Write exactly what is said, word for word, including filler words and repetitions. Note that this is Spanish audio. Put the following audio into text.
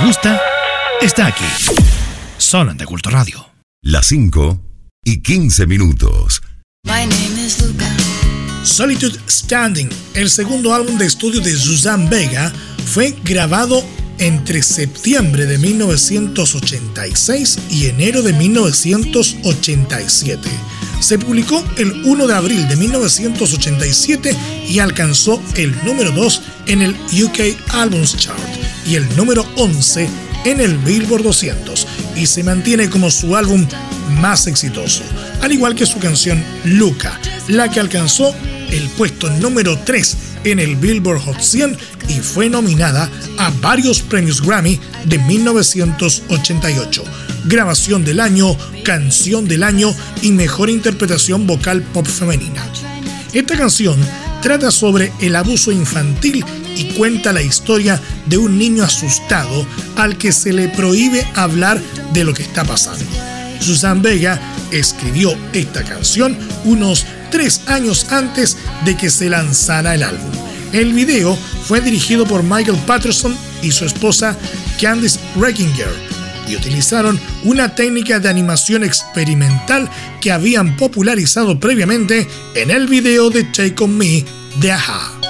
gusta está aquí. Solo en De Culto Radio. Las cinco y quince minutos. My name is Luca. Solitude Standing, el segundo álbum de estudio de Suzanne Vega, fue grabado entre septiembre de mil novecientos ochenta y seis y enero de mil novecientos ochenta y siete. Se publicó el primero de abril de mil novecientos ochenta y siete y alcanzó el número dos en el U K Albums Chart y el número once en el Billboard doscientos, y se mantiene como su álbum más exitoso, al igual que su canción Luca, la que alcanzó el puesto número tres en el Billboard Hot cien y fue nominada a varios premios Grammy de mil novecientos ochenta y ocho, Grabación del Año, Canción del Año y Mejor Interpretación Vocal Pop Femenina. Esta canción trata sobre el abuso infantil y cuenta la historia de un niño asustado al que se le prohíbe hablar de lo que está pasando. Suzanne Vega escribió esta canción unos tres años antes de que se lanzara el álbum. El video fue dirigido por Michael Patterson y su esposa Candice Reckinger y utilizaron una técnica de animación experimental que habían popularizado previamente en el video de Take On Me de A H A.